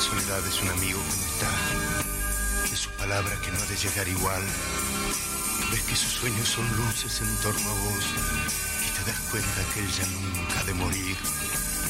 soledad es un amigo que no está, de su palabra que no ha de llegar igual. Ves que sus sueños son luces en torno a vos y te das cuenta que él ya nunca ha de morir.